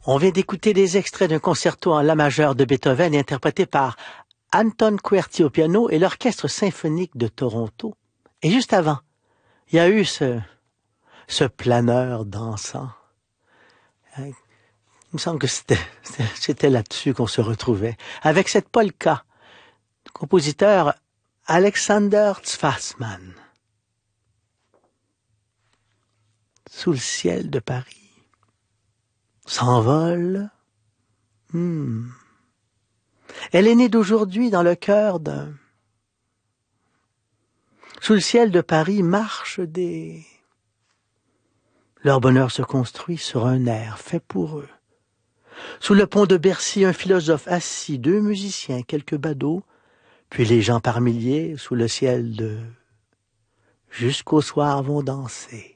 On vient d'écouter des extraits d'un concerto en la majeure de Beethoven interprété par Anton Coerti au piano et l'Orchestre symphonique de Toronto. Et juste avant, il y a eu ce planeur dansant. Il me semble que c'était là-dessus qu'on se retrouvait. Avec cette polka, compositeur Alexander Zwassmann. Sous le ciel de Paris. S'envole. Elle est née d'aujourd'hui dans le cœur d'un... Sous le ciel de Paris marchent des... Leur bonheur se construit sur un air fait pour eux. Sous le pont de Bercy, un philosophe assis, 2 musiciens, quelques badauds, puis les gens par milliers sous le ciel de... Jusqu'au soir vont danser.